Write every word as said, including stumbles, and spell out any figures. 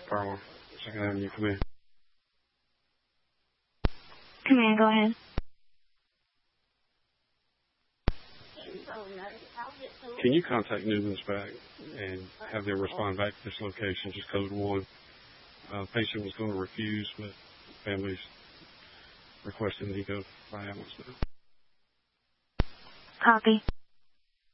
Carla, Second Avenue, come in. Command, go ahead. Can you contact Newlands back and have them respond back to this location, just code one? Uh, patient was going to refuse, but family's requesting that he go by ambulance now. Copy.